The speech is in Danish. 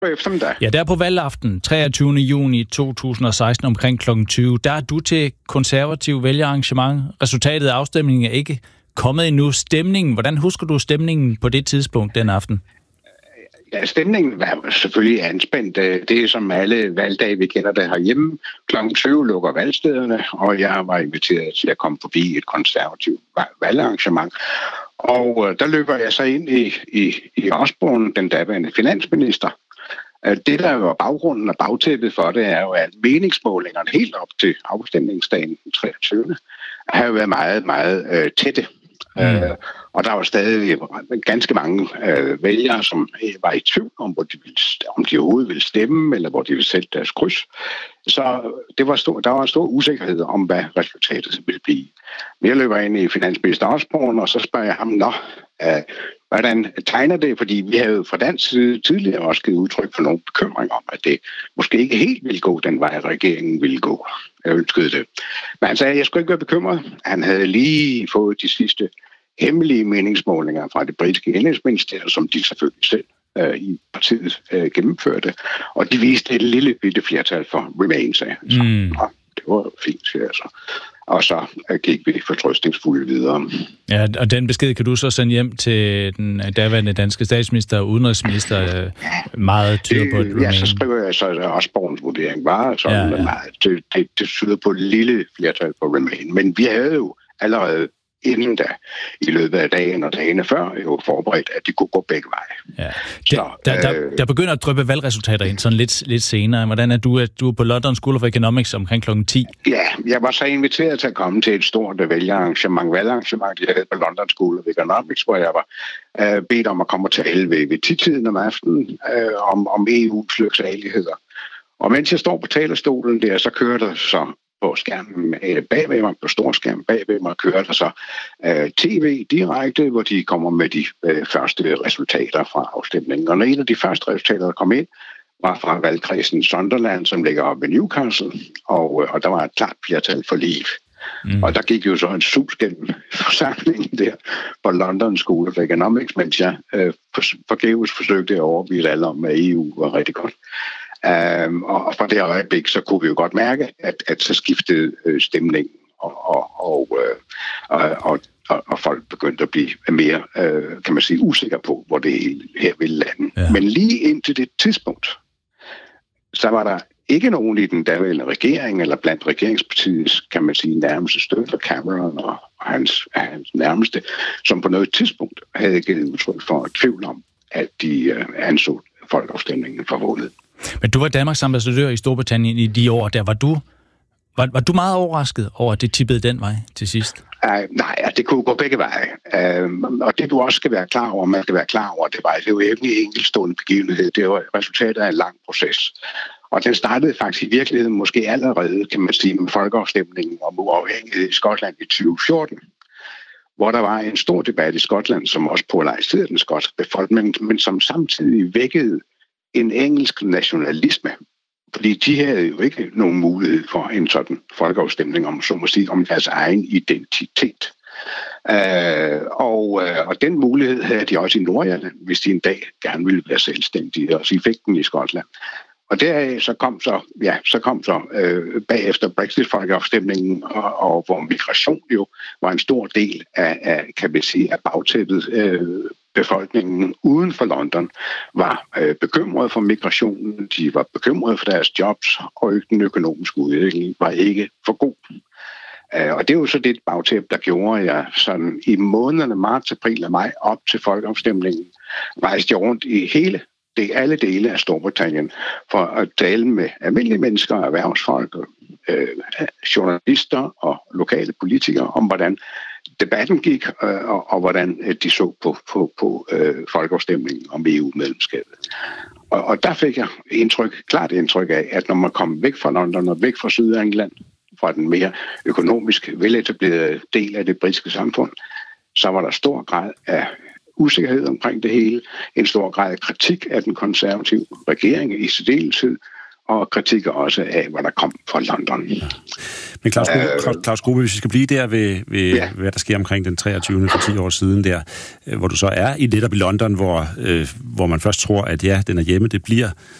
eftermiddag. Ja, der på valgaften, 23. juni 2016 omkring kl. 20, der er du til konservativ vælgerarrangement. Resultatet af afstemningen er ikke kommet endnu. Stemningen, hvordan husker du stemningen på det tidspunkt den aften? Ja, stemningen var selvfølgelig anspændt. Det er som alle valgdage, vi kender det herhjemme. Kl. 20 lukker valgstederne, og jeg var inviteret til at komme forbi et konservativt valgarrangement. Og der løber jeg så ind i Osborn, den daværende finansminister. Det, der var baggrunden og bagtæppet for det, er jo, at meningsmålingerne helt op til afstemningsdagen den 23. har jo været meget, meget tætte. Og der var stadig ganske mange vælgere, som var i tvivl om, om de overhovedet ville stemme, eller hvor de ville sætte deres kryds. Så der var en stor usikkerhed om, hvad resultatet ville blive. Jeg løber ind i finansminister Osborn, og så spørger jeg ham, hvordan tegner det? Fordi vi havde jo fra dansk side tidligere også givet udtryk for nogle bekymring om, at det måske ikke helt ville gå den vej, regeringen ville gå. Jeg ønskede det. Men han sagde, at jeg skulle ikke være bekymret. Han havde lige fået de sidste hemmelige meningsmålinger fra det britiske indrigsministerium, som de selvfølgelig selv i partiet gennemførte. Og de viste et lille bitte flertal for Remain, sagde han. Det var fint, siger jeg så. Og så gik vi fortrøstningsfuldt videre. Ja, og den besked kan du så sende hjem til den daværende danske statsminister og udenrigsminister meget tyder på, at Remain... Ja, så skriver jeg så, at Osborns vurdering var sådan meget. Det tyder på et lille flertal for Remain. Men vi havde jo allerede inden da, i løbet af dagen og dagene før, jo forberedt, at de kunne gå begge veje. Ja. Der begynder at dryppe valgresultater ind sådan lidt senere. Hvordan er du er på London School of Economics omkring kl. 10? Ja, jeg var så inviteret til at komme til et stort valgarrangement, jeg havde på London School of Economics, hvor jeg var bedt om at komme og tale ved 10-tiden om aftenen om EU's lyksaligheder. Og mens jeg står på talerstolen der, så kører der så på skærmen bagved mig, på storskærmen bagved mig, kører der så tv direkte, hvor de kommer med de første resultater fra afstemningen. Og en af de første resultater, der kom ind, var fra valgkredsen Sunderland, som ligger oppe i Newcastle, og der var et klart flertal for Leave. Og der gik jo så en sus gennem forsamlingen der på London School of Economics, mens jeg forgæves forsøgte at overbevise alle om, at EU var rigtig godt. Og fra det øjeblik, så kunne vi jo godt mærke, at så skiftede stemningen, og folk begyndte at blive mere, kan man sige, usikre på, hvor det her ville lande. Ja. Men lige indtil det tidspunkt, så var der ikke nogen i den daværende regering, eller blandt regeringspartiets, kan man sige, nærmeste støtter, Cameron og hans nærmeste, som på noget tidspunkt havde givet udtryk for et tvivl om, at de anså folkeafstemningen for vundet. Men du var Danmarks ambassadør i Storbritannien i de år, der var du meget overrasket over, at det tippede den vej til sidst? Nej, det kunne gå begge veje. Og det du også skal være klar over, det var jo ikke en enkeltstående begivenhed. Det var resultatet af en lang proces. Og den startede faktisk i virkeligheden måske allerede, kan man sige, med folkeafstemningen om uafhængighed i Skotland i 2014. Hvor der var en stor debat i Skotland, som også polariserede den skotske befolkning, men som samtidig vækkede en engelsk nationalisme, fordi de havde jo ikke nogen mulighed for en sådan folkeafstemning om, så må sige, om deres egen identitet. Og den mulighed havde de også i Nordirland, hvis de en dag gerne ville være selvstændige, og så fik den i Skotland. Og deraf så kom bagefter Brexit-folkeafstemningen, og hvor migration jo var en stor del af kan vi sige, af bagtæppet. Befolkningen uden for London var bekymret for migrationen, de var bekymret for deres jobs, og den økonomiske udvikling var ikke for god. Og det er jo så det bagtæppe, der gjorde jeg sådan i månederne marts, april og maj op til folkeafstemningen, rejste jeg rundt i alle dele af Storbritannien for at tale med almindelige mennesker, erhvervsfolk, journalister og lokale politikere om, hvordan debatten gik, og hvordan de så på folkeafstemningen om EU-medlemskabet. Og der fik jeg klart indtryk af, at når man kom væk fra London og væk fra Sydengland, fra den mere økonomisk veletablerede del af det britiske samfund, så var der stor grad af usikkerhed omkring det hele, en stor grad af kritik af den konservative regering i særdeleshed, og kritik også af, hvad der kom fra London. Men Claus Grube, hvis vi skal blive der ved hvad der sker omkring den 23. for 10 år siden der, hvor du så er netop i London, hvor man først tror, at ja, den er hjemme, det bliver